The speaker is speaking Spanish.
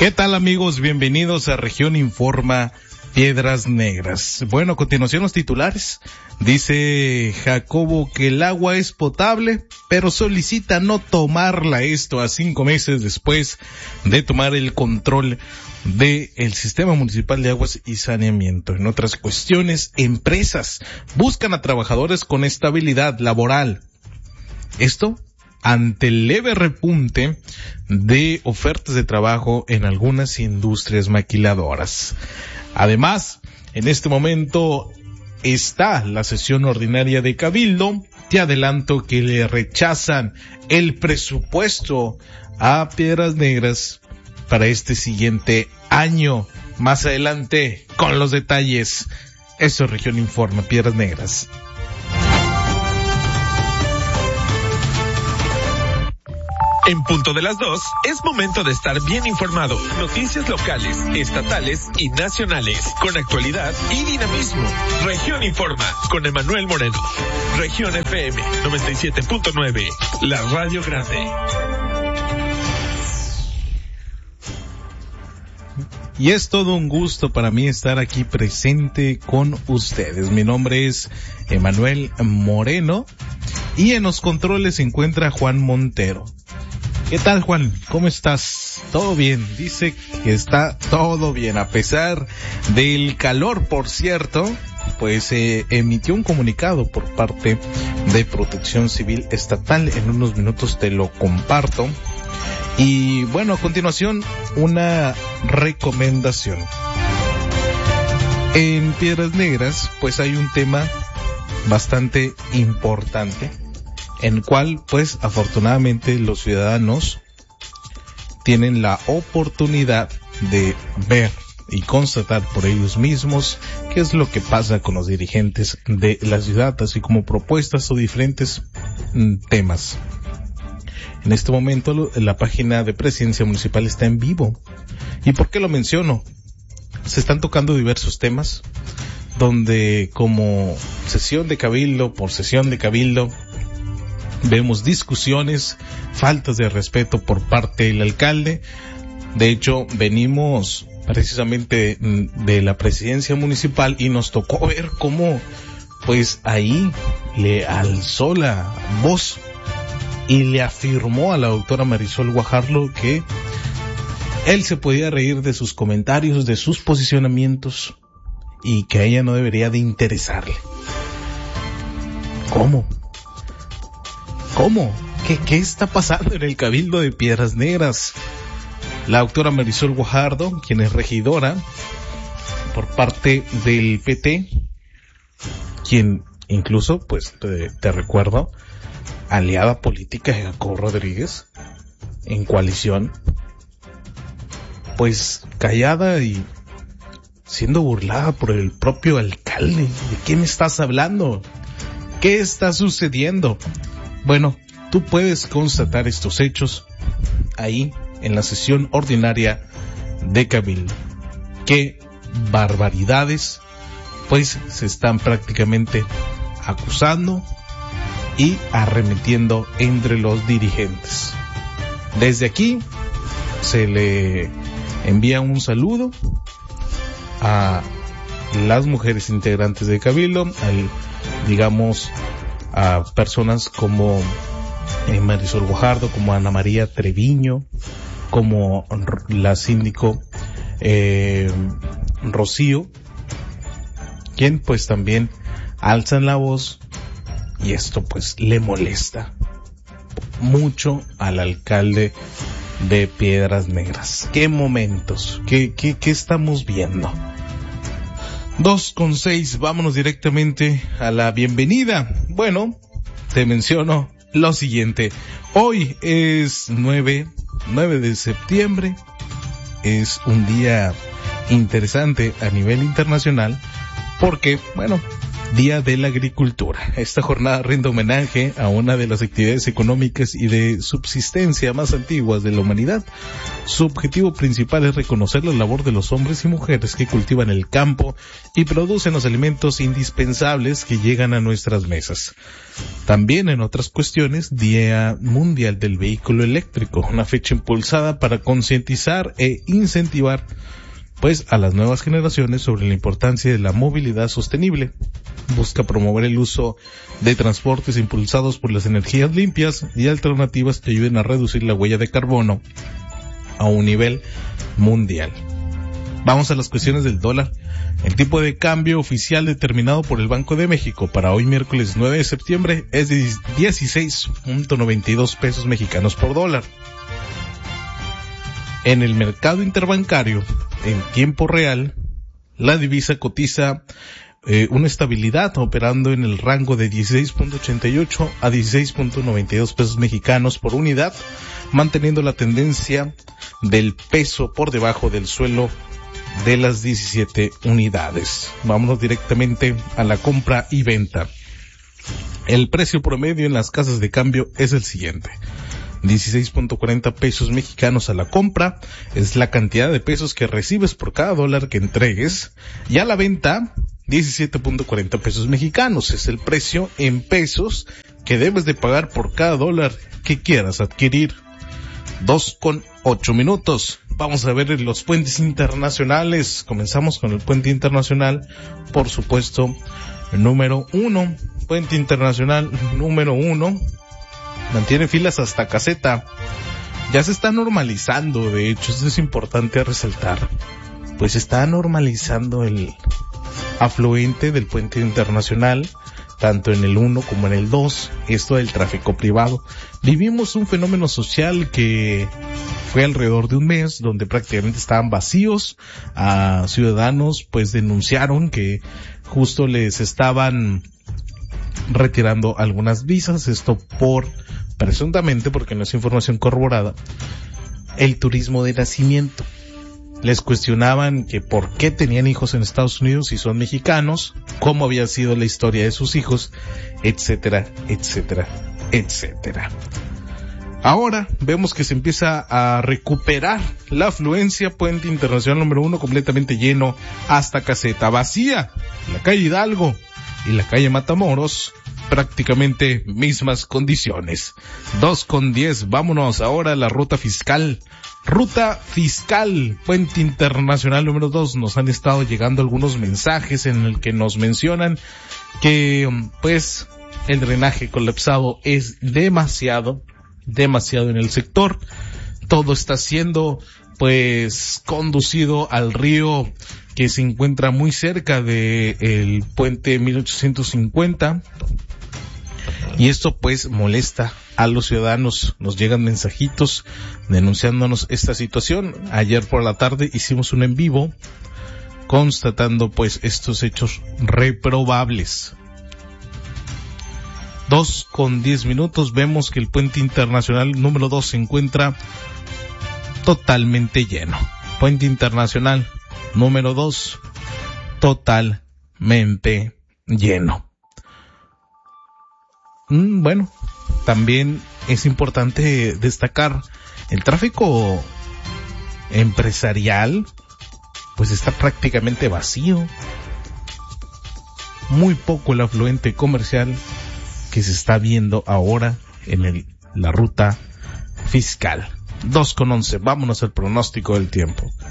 ¿Qué tal, amigos? Bienvenidos a Región Informa Piedras Negras. Bueno, a continuación los titulares. Dice Jacobo que el agua es potable, pero solicita no tomarla, esto a 5 meses después de tomar el control del Sistema Municipal de Aguas y Saneamiento. En otras cuestiones, empresas buscan a trabajadores con estabilidad laboral. Esto ante el leve repunte de ofertas de trabajo en algunas industrias maquiladoras. Además, en este momento está la sesión ordinaria de Cabildo. Te adelanto que le rechazan el presupuesto a Piedras Negras para este siguiente año. Más adelante, con los detalles. Eso es Región Informa Piedras Negras. En punto de las 2, es momento de estar bien informado. Noticias locales, estatales y nacionales, con actualidad y dinamismo. Región Informa, con Emanuel Moreno. Región FM 97.9, la radio grande. Y es todo un gusto para mí estar aquí presente con ustedes. Mi nombre es Emanuel Moreno y en los controles se encuentra Juan Montero. ¿Qué tal, Juan? ¿Cómo estás? ¿Todo bien? Dice que está todo bien, a pesar del calor, por cierto, pues emitió un comunicado por parte de Protección Civil Estatal. En unos minutos te lo comparto. Y bueno, a continuación, una recomendación. En Piedras Negras, pues hay un tema bastante importante, en el cual, pues, afortunadamente los ciudadanos tienen la oportunidad de ver y constatar por ellos mismos qué es lo que pasa con los dirigentes de la ciudad, así como propuestas o diferentes temas. En este momento la página de Presidencia Municipal está en vivo. ¿Y por qué lo menciono? Se están tocando diversos temas, donde como sesión de cabildo por sesión de cabildo, vemos discusiones, faltas de respeto por parte del alcalde. De hecho, venimos precisamente de la presidencia municipal y nos tocó ver cómo, pues ahí le alzó la voz y le afirmó a la doctora Marisol Guajardo que él se podía reír de sus comentarios, de sus posicionamientos y que a ella no debería de interesarle. ¿Cómo? ¿Qué está pasando en el Cabildo de Piedras Negras? La doctora Marisol Guajardo, quien es regidora por parte del PT, quien incluso, pues te recuerdo, aliada política de Jacobo Rodríguez, en coalición, pues callada y siendo burlada por el propio alcalde. ¿De qué me estás hablando? ¿Qué está sucediendo? Bueno, tú puedes constatar estos hechos ahí en la sesión ordinaria de Cabildo. ¿Qué barbaridades pues se están prácticamente acusando y arremetiendo entre los dirigentes? Desde aquí se le envía un saludo a las mujeres integrantes de Cabildo, a personas como Marisol Guajardo, como Ana María Treviño, como la síndico Rocío, quien pues también alzan la voz, y esto pues le molesta mucho al alcalde de Piedras Negras. ¿Qué momentos? ¿Qué estamos viendo? 2:06, vámonos directamente a la bienvenida. Bueno, te menciono lo siguiente. Hoy es 9 de septiembre. Es un día interesante a nivel internacional porque, bueno, Día de la Agricultura. Esta jornada rinde homenaje a una de las actividades económicas y de subsistencia más antiguas de la humanidad. Su objetivo principal es reconocer la labor de los hombres y mujeres que cultivan el campo y producen los alimentos indispensables que llegan a nuestras mesas. También en otras cuestiones, Día Mundial del Vehículo Eléctrico, una fecha impulsada para concientizar e incentivar a las nuevas generaciones sobre la importancia de la movilidad sostenible. Busca promover el uso de transportes impulsados por las energías limpias y alternativas que ayuden a reducir la huella de carbono a un nivel mundial. Vamos a las cuestiones del dólar. El tipo de cambio oficial determinado por el Banco de México para hoy miércoles 9 de septiembre es de 16.92 pesos mexicanos por dólar. En el mercado interbancario, en tiempo real, la divisa cotiza una estabilidad operando en el rango de 16.88 a 16.92 pesos mexicanos por unidad, manteniendo la tendencia del peso por debajo del suelo de las 17 unidades. Vámonos directamente a la compra y venta. El precio promedio en las casas de cambio es el siguiente: 16.40 pesos mexicanos a la compra, es la cantidad de pesos que recibes por cada dólar que entregues, y a la venta, 17.40 pesos mexicanos, es el precio en pesos que debes de pagar por cada dólar que quieras adquirir. 2:08 minutos. Vamos a ver los puentes internacionales. Comenzamos con el puente internacional, por supuesto, número 1. Puente internacional número 1. Mantiene filas hasta Caseta. Ya se está normalizando, de hecho, esto es importante resaltar. Pues se está normalizando el afluente del puente internacional, tanto en el 1 como en el 2, esto del tráfico privado. Vivimos un fenómeno social que fue alrededor de un mes, donde prácticamente estaban vacíos. A ciudadanos pues denunciaron que justo les estaban retirando algunas visas, esto presuntamente, porque no es información corroborada, el turismo de nacimiento. Les cuestionaban que por qué tenían hijos en Estados Unidos si son mexicanos, cómo había sido la historia de sus hijos, etcétera, etcétera, etcétera. Ahora vemos que se empieza a recuperar la afluencia. Puente internacional número 1 completamente lleno hasta Caseta. Vacía la calle Hidalgo y la calle Matamoros, prácticamente mismas condiciones. 2:10, vámonos ahora a la ruta fiscal. Ruta fiscal, puente internacional número 2. Nos han estado llegando algunos mensajes en el que nos mencionan que pues el drenaje colapsado es demasiado en el sector. Todo está siendo pues conducido al río que se encuentra muy cerca de el puente 1850, y esto pues molesta a los ciudadanos. Nos llegan mensajitos denunciándonos esta situación. Ayer por la tarde hicimos un en vivo constatando pues estos hechos reprobables. 2:10 minutos, vemos que el puente internacional número 2 se encuentra totalmente lleno. Puente internacional número 2, totalmente lleno. Bueno, también es importante destacar el tráfico empresarial, pues está prácticamente vacío. Muy poco el afluente comercial que se está viendo ahora en la ruta fiscal. 2:11, vámonos al pronóstico del tiempo.